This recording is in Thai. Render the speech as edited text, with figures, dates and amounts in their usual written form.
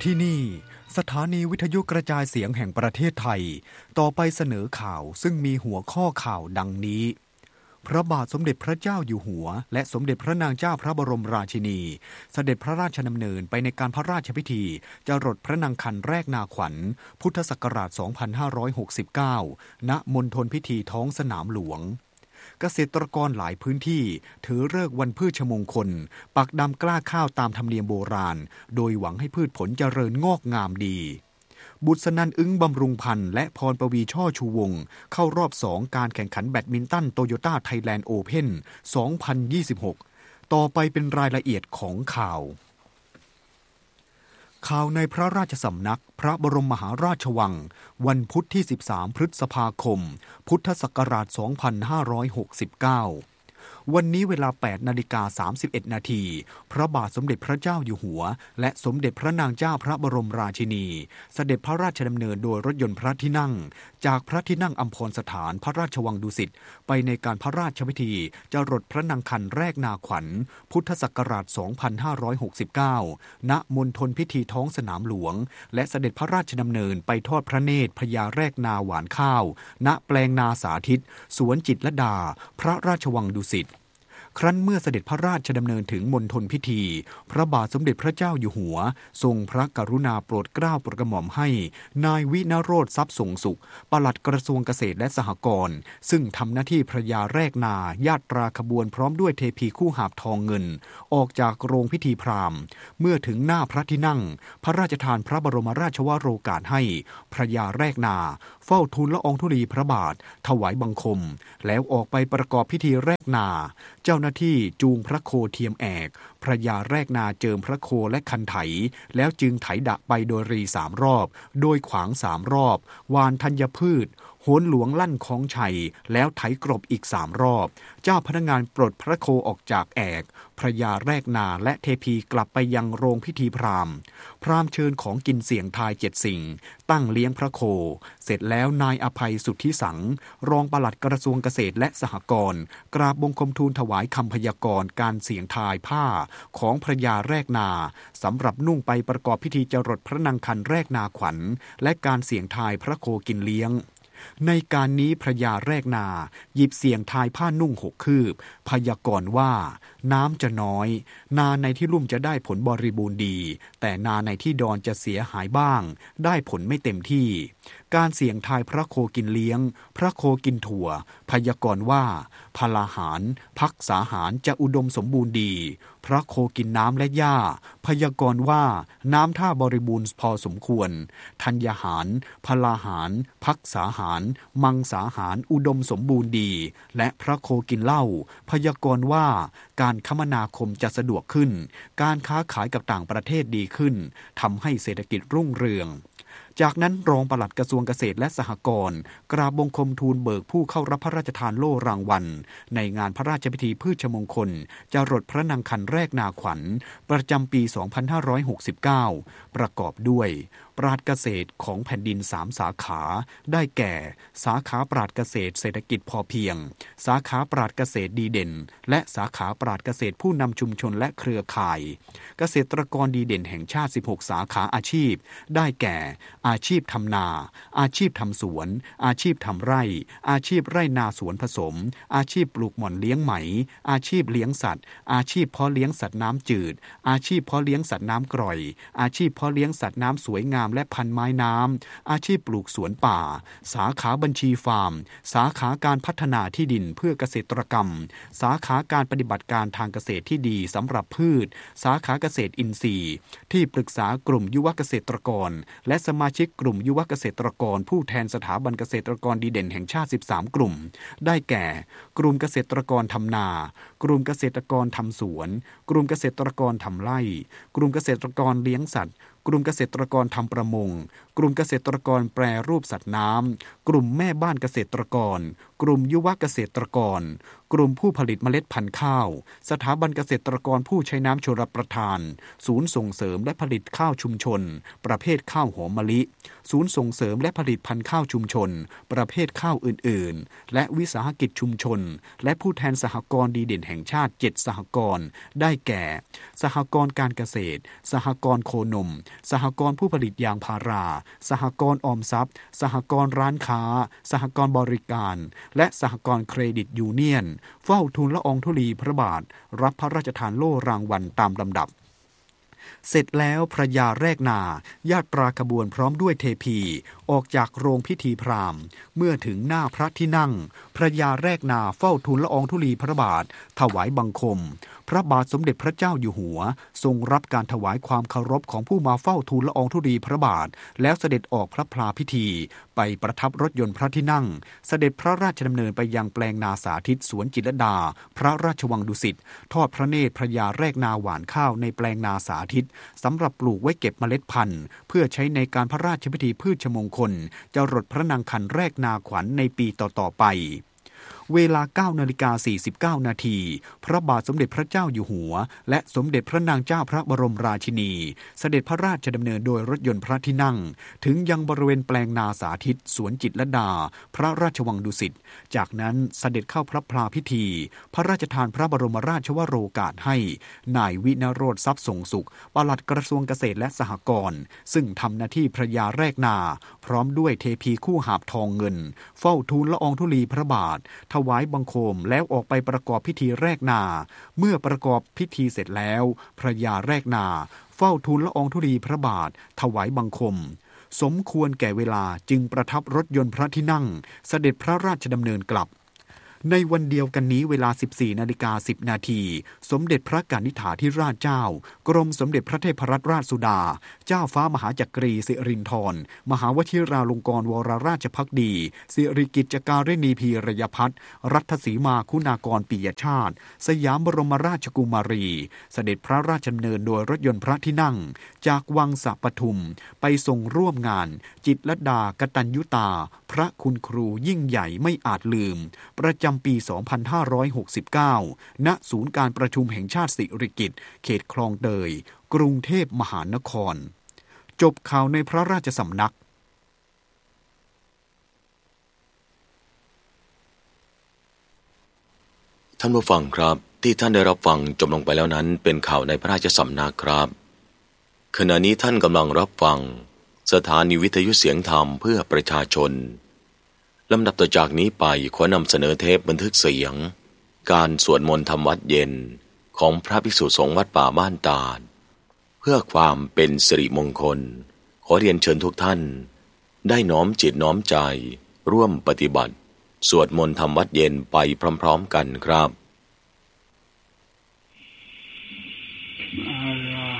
ที่นี่สถานีวิทยุกระจายเสียงแห่งประเทศไทยต่อไปเสนอข่าวซึ่งมีหัวข้อข่าวดังนี้พระบาทสมเด็จพระเจ้าอยู่หัวและสมเด็จพระนางเจ้าพระบรมราชินีเสด็จพระราชดำเนินไปในการพระราชพิธีจรดพระนางคันแรกนาขวัญพุทธศักราช 2569 ณ มณฑลพิธีท้องสนามหลวงเกษตรกรหลายพื้นที่ถือฤกษ์วันพืชมงคลปักดำกล้าข้าวตามธรรมเนียมโบราณโดยหวังให้พืชผลเจริญงอกงามดีบุษนันท์อึ้งบำรุงพันธ์และพรปวีช่อชูวงศ์เข้ารอบ2การแข่งขันแบดมินตันโตโยต้าไทยแลนด์โอเพ่น 2026 ต่อไปเป็นรายละเอียดของข่าวในพระราชสำนักพระบรมมหาราชวังวันพุธที่ 13 พฤษภาคม พุทธศักราช 2569 วันนี้เวลา 8:31 นาทีพระบาทสมเด็จพระเจ้าอยู่หัวและสมเด็จพระนางเจ้าพระบรมราชินีเสด็จพระราชดำเนินโดยรถยนต์พระที่นั่งจากพระที่นั่งอัมพรสถานพระราชวังดุสิตไปในการพระราชพิธีจรดพระนางคันแรกนาขวัญพุทธศักราช 2569 ณ มณฑลพิธีท้องสนามหลวงและเสด็จพระราชดำเนินไปทอดพระเนตรพญาแรกนาหวานข้าวณ แปลงนาสาธิตสวนจิตรลดาพระราชวังดุสิตครั้นเมื่อเสด็จพระราชดำเนินถึงมณฑลพิธีพระบาทสมเด็จพระเจ้าอยู่หัวทรงพระกรุณาโปรดเกล้าโปรดกระหม่อมให้นายวินโรจน์ทรัพย์ส่งสุขปลัดกระทรวงเกษตรและสหกรณ์ซึ่งทำหน้าที่พระยาแรกนาญาตราขบวนพร้อมด้วยเทพีคู่หาบทองเงินออกจากโรงพิธีพราหมณ์เมื่อถึงหน้าพระที่นั่งพระราชทานพระบรมราชวโรกาสให้พระยาแรกนาเฝ้าทูลละอองธุลีพระบาทถวายบังคมแล้วออกไปประกอบพิธีแรกนาเจ้าหน้าที่จูงพระโคเทียมแอกพระยาแรกนาเจิมพระโคและคันไถแล้วจึงไถดะไปโดยรี3 รอบโดยขวาง3 รอบวานธัญพืชโหนหลวงลั่นของชัยแล้วไถกรบอีก3 รอบเจ้าพนักงานปลดพระโคออกจากแอกพระยาแรกนาและเทพีกลับไปยังโรงพิธีพราหมณ์เชิญของกินเสี่ยงทาย7 สิ่งตั้งเลี้ยงพระโคเสร็จแล้วนายอภัยสุทธิสังรองปลัดกระทรวงเกษตรและสหกรณ์กราบบังคมทูลถวายคำพยากรณ์การเสี่ยงทายผ้าของพระยาแรกนาสำหรับนุ่งไปประกอบพิธีจรดพระนางคันแรกนาขวัญและการเสี่ยงทายพระโคกินเลี้ยงในการนี้พระยาแรกนาหยิบเสี่ยงทายผ้านุ่ง6 คืบพยากรณ์ว่าน้ำจะน้อยนาในที่ลุ่มจะได้ผลบริบูรณ์ดีแต่นาในที่ดอนจะเสียหายบ้างได้ผลไม่เต็มที่การเสี่ยงทายพระโคกินเลี้ยงพระโคกินถั่วพยากรณ์ว่าพลาหารภักษาหารจะอุดมสมบูรณ์ดีพระโคกินน้ำและหญ้าพยากรณ์ว่าน้ำท่าบริบูรณ์พอสมควรธัญญาหารพลาหารภักษาหารมังสาหารอุดมสมบูรณ์ดีและพระโคกินเหล้าพยากรณ์ว่าการคมนาคมจะสะดวกขึ้นการค้าขายกับต่างประเทศดีขึ้นทำให้เศรษฐกิจรุ่งเรืองจากนั้นรองปลัดกระทรวงเกษตรและสหกรณ์กราบบังคมทูลเบิกผู้เข้ารับพระราชทานโล่รางวัลในงานพระราชพิธีพืชมงคลจรดพระนางคันแรกนาขวัญประจำปี 2569 ประกอบด้วยปราชญ์เกษตรของแผ่นดิน3 สาขาได้แก่สาขาปราชญ์เกษตรเศรษฐกิจพอเพียงสาขาปราชญ์เกษตรดีเด่นและสาขาปราชญ์เกษตรผู้นำชุมชนและเครือข่ายเกษตรกรดีเด่นแห่งชาติ16 สาขาอาชีพได้แก่อาชีพทำนาอาชีพทำสวนอาชีพทำไร่อาชีพไร่นาสวนผสมอาชีพปลูกหม่อนเลี้ยงไหมอาชีพเลี้ยงสัตว์อาชีพเพาะเลี้ยงสัตว์น้ำจืดอาชีพเพาะเลี้ยงสัตว์น้ำกร่อยอาชีพเพาะเลี้ยงสัตว์น้ำสวยงามและพันไม้น้ำอาชีพปลูกสวนป่าสาขาบัญชีฟาร์มสาขาการพัฒนาที่ดินเพื่อเกษตรกรรมสาขาการปฏิบัติการทางเกษตรที่ดีสำหรับพืชสาขาเกษตรอินทรีย์ที่ปรึกษากลุ่มยุวเกษตรกรและสมาชิกกลุ่มยุวเกษตรกรผู้แทนสถาบันเกษตรกรดีเด่นแห่งชาติ13 กลุ่มได้แก่กลุ่มเกษตรกรทำนากลุ่มเกษตรกรทำสวนกลุ่มเกษตรกรทำไร่กลุ่มเกษตรกรเลี้ยงสัตว์กลุ่มเกษตรกรทำประมงกลุ่มเกษตรกรแปรรูปสัตว์น้ำกลุ่มแม่บ้านเกษตรกรกลุ่มยุวเกษตรกรกลุ่มผู้ผลิตเมล็ดพันธุ์ข้าวสถาบันเกษตรกรผู้ใช้น้ำชลประทานศูนย์ส่งเสริมและผลิตข้าวชุมชนประเภทข้าวหอมมะลิศูนย์ส่งเสริมและผลิตพันธุ์ข้าวชุมชนประเภทข้าวอื่นๆและวิสาหกิจชุมชนและผู้แทนสหกรณ์ดีเด่นแห่งชาติ7สหกรณ์ได้แก่สหกรณ์การเกษตรสหกรณ์โคนมสหกรณ์ผู้ผลิตยางพาราสหกรณ์ออมทรัพย์สหกรณ์ร้านค้าสหกรณ์บริการและสหกรณ์เครดิตยูเนียนเฝ้าทูลละอองธุลีพระบาทรับพระราชทานโล่รางวัลตามลำดับเสร็จแล้วพระยาแรกนาญาตราขบวนพร้อมด้วยเทพีออกจากโรงพิธีพราหมณ์เมื่อถึงหน้าพระที่นั่งพระยาแรกนาเฝ้าทูลละอองธุลีพระบาทถวายบังคมพระบาทสมเด็จพระเจ้าอยู่หัวทรงรับการถวายความเคารพของผู้มาเฝ้าทูลละอองธุลีพระบาทแล้วเสด็จออกพระพลาพิธีไปประทับรถยนต์พระที่นั่งเสด็จพระราชดำเนินไปยังแปลงนาสาธิตสวนจิตรลดาพระราชวังดุสิตทอดพระเนตรพระยาแรกนาหว่านข้าวในแปลงนาสาธิตสำหรับปลูกไว้เก็บเมล็ดพันธุ์เพื่อใช้ในการพระราชพิธีพืชมงคลจรดพระนางคันแรกนาขวัญในปีต่อๆไปเวลา 9:49 นาทีพระบาทสมเด็จพระเจ้าอยู่หัวและสมเด็จพระนางเจ้าพระบรมราชินีเสด็จพระราชดำเนินโดยรถยนต์พระที่นั่งถึงยังบริเวณแปลงนาสาธิตสวนจิตรลดาพระราชวังดุสิตจากนั้นเสด็จเข้าพระพลาพิธีพระราชทานพระบรมราชวโรกาสให้นายวินโรจน์ทรัพย์ส่งสุขปลัดกระทรวงเกษตรและสหกรณ์ซึ่งทำหน้าที่พระยาแรกนาพร้อมด้วยเทพีคู่หาบทองเงินเฝ้าทูลละอองธุลีพระบาทถวายบังคมแล้วออกไปประกอบพิธีแรกนาเมื่อประกอบพิธีเสร็จแล้วพระยาแรกนาเฝ้าทูลละอองธุลีพระบาทถวายบังคมสมควรแก่เวลาจึงประทับรถยนต์พระที่นั่งเสด็จพระราชดำเนินกลับในวันเดียวกันนี้เวลา 14:10 นาทีสมเด็จพระกนิษฐาธิราชเจ้ากรมสมเด็จพระเทพรัตนราชสุดาเจ้าฟ้ามหาจักรีสิรินธรมหาวชิราลงกรณ์วรราชภักดีสิริกิจการิณีพีรยพัฒน์รัตสีมาคุณากรปิยชาติสยามบรมราชกุมารีเสด็จพระราชดำเนินโดยรถยนต์พระที่นั่งจากวังสะปทุมไปทรงร่วมงานจิตรลดากตัญญูตาพระคุณครูยิ่งใหญ่ไม่อาจลืมประจำปี 2569 ณ ศูนย์การประชุมแห่งชาติสิริกิติ์เขตคลองเตยกรุงเทพมหานครจบข่าวในพระราชสำนักท่านผู้ฟังครับที่ท่านได้รับฟังจบลงไปแล้วนั้นเป็นข่าวในพระราชสำนักครับขณะนี้ท่านกำลังรับฟังสถานีวิทยุเสียงธรรมเพื่อประชาชนลำดับต่อจากนี้ไปขอนำเสนอเทปบันทึกเสียงการสวดมนต์ทำวัดเย็นของพระภิกษุสงฆ์วัดป่าบ้านตาดเพื่อความเป็นสิริมงคลขอเรียนเชิญทุกท่านได้น้อมจิตน้อมใจร่วมปฏิบัติสวดมนต์ทำวัดเย็นไปพร้อมๆกันครับอะ